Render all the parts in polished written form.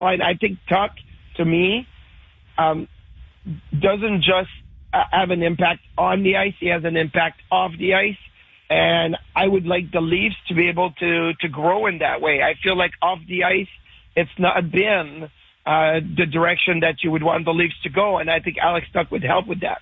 line. I think Tuch, to me, doesn't just have an impact on the ice. He has an impact off the ice. And I would like the Leafs to be able to grow in that way. I feel like off the ice, it's not been the direction that you would want the Leafs to go. And I think Alex Tuch would help with that.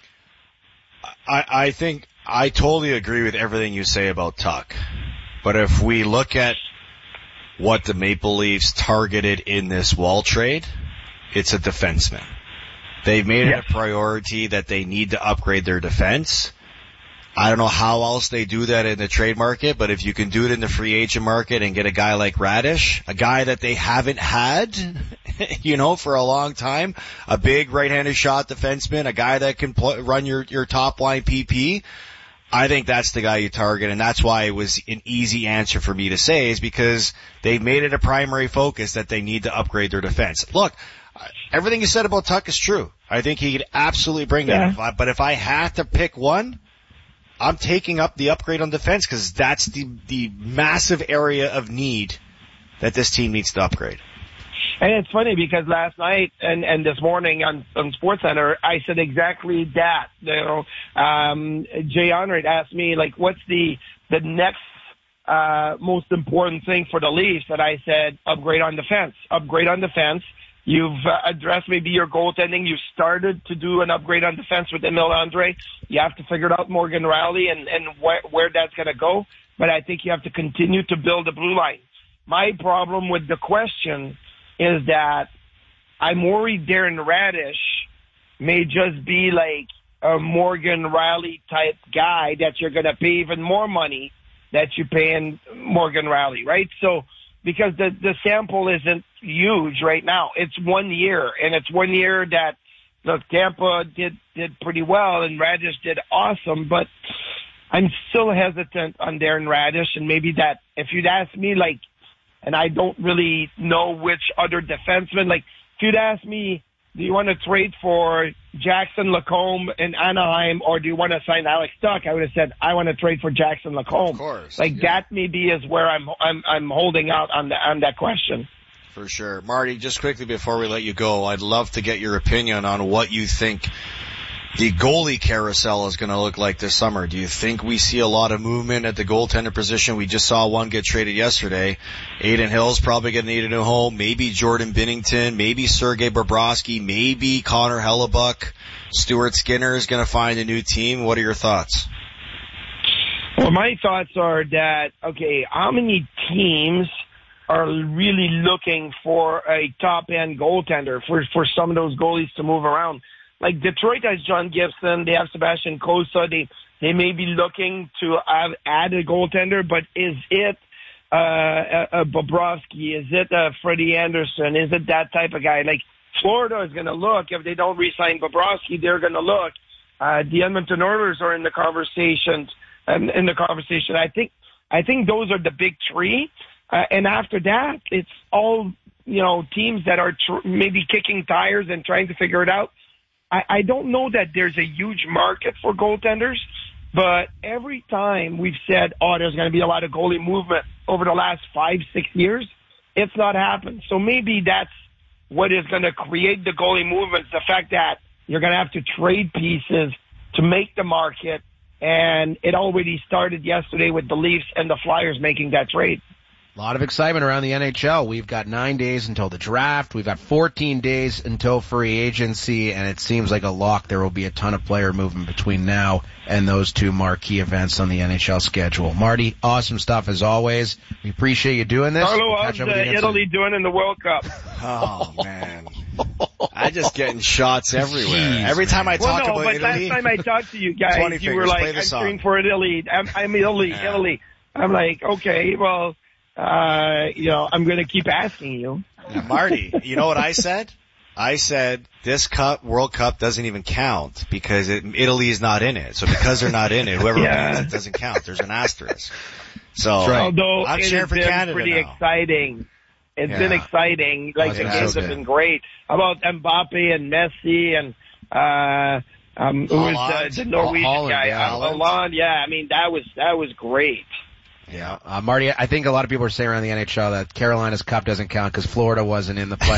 I think I totally agree with everything you say about Tuch. But if we look at what the Maple Leafs targeted in this Wall trade, it's a defenseman. They've made it a priority that they need to upgrade their defense. I don't know how else they do that in the trade market, but if you can do it in the free agent market and get a guy like Radish, a guy that they haven't had, for a long time, a big right-handed shot defenseman, a guy that can run your top line PP, I think that's the guy you target, and that's why it was an easy answer for me to say, is because they've made it a primary focus that they need to upgrade their defense. Look, everything you said about Tuch is true. I think he could absolutely bring that. But if I had to pick one, I'm taking up the upgrade on defense because that's the massive area of need that this team needs to upgrade. And it's funny because last night and this morning on SportsCenter, I said exactly that. Jay Onrait asked me, what's the next most important thing for the Leafs? And I said, upgrade on defense. Upgrade on defense. You've addressed maybe your goaltending. You started to do an upgrade on defense with Emil Andre. You have to figure out Morgan Rielly and where that's going to go. But I think you have to continue to build a blue line. My problem with the question is that I'm worried Darren Radish may just be like a Morgan Rielly type guy that you're going to pay even more money that you're paying Morgan Rielly, right? So, because the sample isn't huge right now. It's 1 year, and it's 1 year that, look, Tampa did pretty well, and Radish did awesome, but I'm still hesitant on Darren Radish, and maybe that, if you'd ask me, and I don't really know which other defenseman, if you'd ask me, do you want to trade for Jackson Lacombe in Anaheim, or do you want to sign Alex Tuch? I would have said, I want to trade for Jackson Lacombe. Of course. That maybe is where I'm holding out on that question. For sure. Marty, just quickly before we let you go, I'd love to get your opinion on what you think the goalie carousel is going to look like this summer. Do you think we see a lot of movement at the goaltender position? We just saw one get traded yesterday. Adin Hill's probably going to need a new home. Maybe Jordan Binnington, maybe Sergei Bobrovsky, maybe Connor Hellebuck. Stuart Skinner is going to find a new team. What are your thoughts? Well, my thoughts are that, how many teams are really looking for a top-end goaltender for some of those goalies to move around? Detroit has John Gibson, they have Sebastian Cossa, they may be looking to add a goaltender, but is it a Bobrovsky? Is it a Freddie Anderson? Is it that type of guy? Florida is going to look, if they don't re-sign Bobrovsky, they're going to look. The Edmonton Oilers are in the conversation. I think those are the big three. And after that, it's all, teams that are maybe kicking tires and trying to figure it out. I don't know that there's a huge market for goaltenders, but every time we've said, there's going to be a lot of goalie movement over the last 5-6 years, it's not happened. So maybe that's what is going to create the goalie movement, the fact that you're going to have to trade pieces to make the market, and it already started yesterday with the Leafs and the Flyers making that trade. A lot of excitement around the NHL. We've got 9 days until the draft. We've got 14 days until free agency, and it seems like a lock. There will be a ton of player movement between now and those two marquee events on the NHL schedule. Marty, awesome stuff as always. We appreciate you doing this. Carlo, how's Italy doing in the World Cup? Oh, man. I'm just getting shots everywhere. Jeez, every time I talk about Italy. Last time I talked to you guys, you were like, I'm cheering for Italy. I'm Italy, yeah. Italy. I'm like, okay, well, I'm going to keep asking you. Now, Marty, you know what I said? I said this World Cup doesn't even count because Italy is not in it. So because they're not in it, whoever wins it doesn't count. There's an asterisk. So although I'm cheering for Canada pretty now. Exciting. It's been exciting. The games have been great. How about Mbappe and Messi and who was the Norwegian guy? Haaland. Yeah, I mean that was great. Yeah. Marty, I think a lot of people are saying around the NHL that Carolina's Cup doesn't count because Florida wasn't in the playoffs.